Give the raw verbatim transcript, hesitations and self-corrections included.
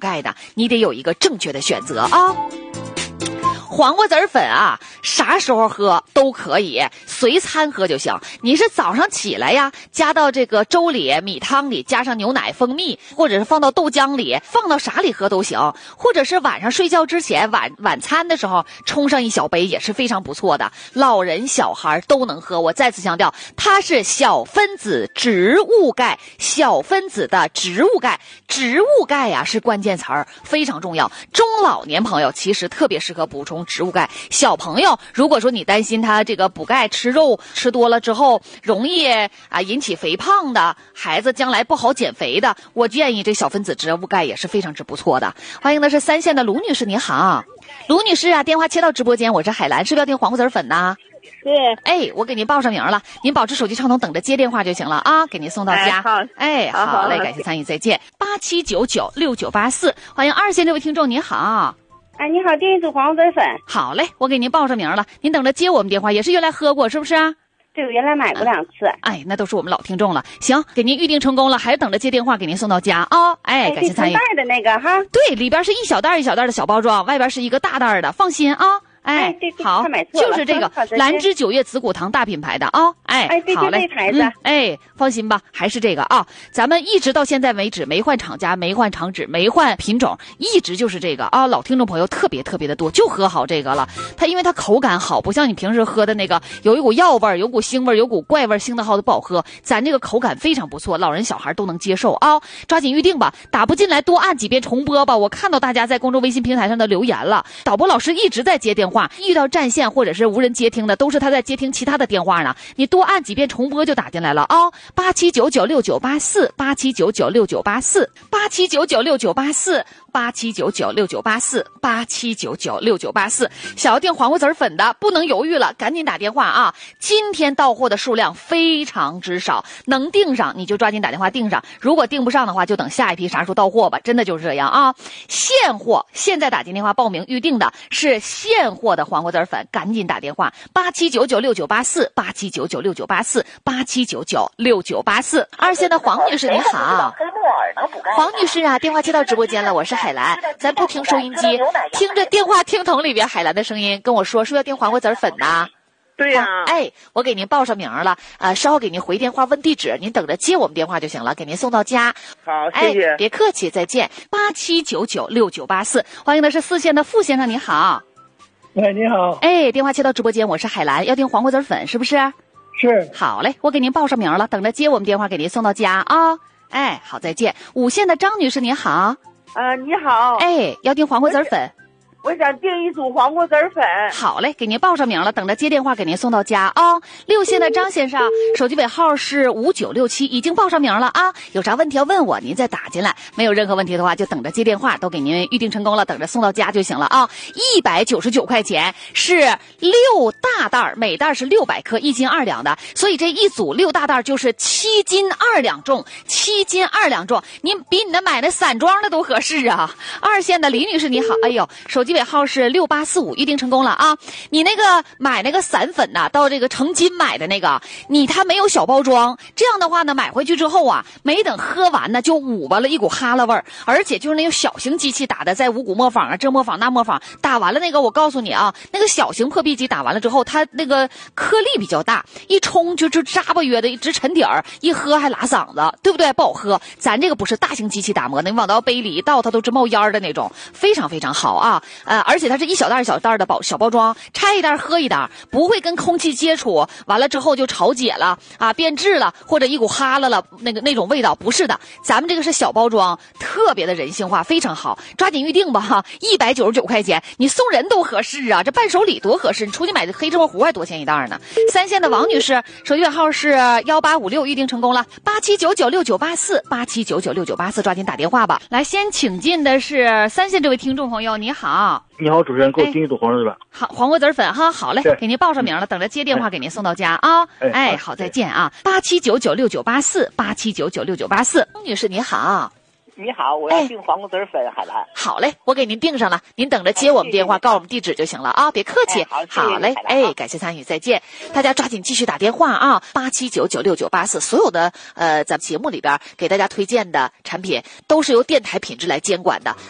钙的，你得有一个正确的选择啊。黄瓜籽粉啊，啥时候喝都可以，随餐喝就行。你是早上起来呀，加到这个粥里、米汤里，加上牛奶、蜂蜜，或者是放到豆浆里，放到啥里喝都行。或者是晚上睡觉之前，晚晚餐的时候冲上一小杯也是非常不错的。老人小孩都能喝。我再次强调，它是小分子植物钙，小分子的植物钙，植物钙呀是关键词儿，非常重要。中老年朋友其实特别适合补充植物钙，小朋友如果说你担心他这个补钙吃肉吃多了之后容易啊引起肥胖的孩子，将来不好减肥的，我建议这小分子植物钙也是非常之不错的。欢迎的是三线的卢女士，您好。卢女士啊，电话切到直播间，我是海兰，是不是要订黄瓜籽粉呢？ 对， 哎，我给您报上名了，您保持手机畅通，等着接电话就行了啊，给您送到家。 哎，好， 哎，好好嘞，感谢参与，再见。八七九九六九八四，欢迎二线这位听众，您好。 哎，你好，订一组黄瓜籽粉。 好嘞，我给您报上名了，您等着接我们电话，也是原来喝过是不是啊？ 这个原来买过两次。 哎，那都是我们老听众了。行，给您预定成功了，还是等着接电话给您送到家啊、哦！哎，感谢参与。 袋的那个哈， 对，里边是一小袋一小袋的小包装，外边是一个大袋的，放心啊。哎， 哎对对好，就是这个兰芝九叶紫骨糖大品牌的啊、哦！哎， 哎，对好嘞， 这牌子、 嗯，哎，放心吧，还是这个啊。咱们一直到现在为止没换厂家，没换厂址，没换品种，一直就是这个啊。老听众朋友特别特别的多，就喝好这个了。它因为它口感好，不像你平时喝的那个有一股药味儿，有股腥味儿，有股怪味儿，腥的好的不好喝。咱这个口感非常不错，老人小孩都能接受啊。抓紧预定吧，打不进来多按几遍重播吧。我看到大家在公众微信平台上的留言了，导播老师一直在接电话，遇到占线或者是无人接听的，都是他在接听其他的电话呢。你多按几遍重播就打进来了啊！八七九九六九八四，八七九九六九八四，八七九九六九八四，八七九九六九八四，八七九九六九八四。想要订黄瓜籽粉的，不能犹豫了，赶紧打电话啊！今天到货的数量非常之少，能订上你就抓紧打电话订上，如果订不上的话，就等下一批啥时候到货吧。真的就是这样啊！现货，现在打进电话报名预定的是现货的黄瓜籽粉。赶紧打电话八七九九六九八四，八七九九六九八四，八七九九六九八四。二线的黄女士你好。黄女士啊，电话接到直播间了，我是海兰。咱不听收音机，听着电话听筒里边海兰的声音跟我说，是不是要订黄瓜籽粉呢？ 对呀、 啊，哎，我给您报上名了，呃，稍后给您回电话问地址，您等着接我们电话就行了，给您送到家。 好，谢谢。 哎，别客气，再见。八七九九六九八四，欢迎的是四线的傅先生，你好。 哎，你好。 哎，电话切到直播间，我是海兰，要订黄瓜籽粉是不是？ 是。 好嘞，我给您报上名了，等着接我们电话给您送到家啊、哦。哎，好，再见。五线的张女士您好。 呃，你好。 哎，要订黄瓜籽粉。 我想订一组黄瓜籽粉。 好嘞，给您报上名了，等着接电话给您送到家啊、哦。六线的张先生，手机尾号是五九六七，已经报上名了啊。有啥问题要问我，您再打进来。没有任何问题的话，就等着接电话，都给您预定成功了，等着送到家就行了啊。一百九十九块钱是六大袋，每袋是六百克，一斤二两的，所以这一组六大袋就是七斤二两重，七斤二两重，您比你那买那散装的都合适啊。二线的李女士你好，哎呦，手机尾号是六八四五，预定成功了啊！你那个买那个散粉呐、啊，到这个成斤买的那个，你它没有小包装，这样的话呢，买回去之后啊，没等喝完呢，就捂巴了一股哈喇味儿，而且就是那种小型机器打的，在五谷磨坊啊，这磨坊那磨坊打完了那个，我告诉你啊，那个小型破壁机打完了之后，它那个颗粒比较大，一冲就就扎巴约的，一直沉底儿，一喝还拉嗓子，对不对？不好喝。咱这个不是大型机器打磨的，你往到杯里一倒，它都直冒烟的那种，非常非常好啊！呃，而且它是一小袋一小袋的包小包装，拆一袋喝一袋，不会跟空气接触，完了之后就潮解了啊，变质了，或者一股哈喇了，那个那种味道不是的。咱们这个是小包装，特别的人性化，非常好，抓紧预定吧哈！一百九十九块钱，你送人都合适啊，这伴手礼多合适！你出去买的黑芝麻糊还多钱一袋呢。三线的王女士，手机尾号是幺八五六，预定成功了，八七九九六九八四，八七九九六九八四，抓紧打电话吧。来，先请进的是三线这位听众朋友，你好。 你好，主持人，给我订一组黄瓜籽粉。 好，黄瓜籽粉哈，好嘞，给您报上名了，等着接电话给您送到家啊。哎，哎好，再见啊，八七九九六九八四，八七九九六九八四，女士你好。 你好，我要订黄瓜籽粉，海兰。 好嘞，我给您订上了，您等着接我们电话，告诉我们地址就行了啊，别客气。 好， 好嘞，哎，感谢参与，再见。大家抓紧继续打电话啊，八七九九六九八四，所有的呃咱们节目里边给大家推荐的产品都是由电台品质来监管的。